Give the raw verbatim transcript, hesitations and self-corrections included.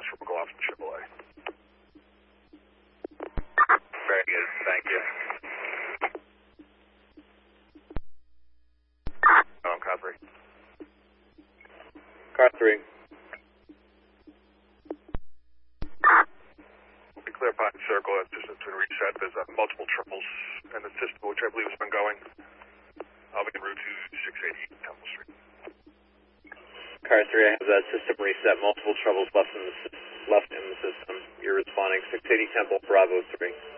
Triple Golf from Triple A. Very good, thank you. Um, car three. Car three. We'll be clear Pine Circle. That's just to reset. There's uh, multiple triples in the system, which I believe has been going. I'll be en route to six eighty Temple Street. Car three, I have that system reset. Multiple troubles left in the, left in the system. You're responding six eighty Temple, Bravo three.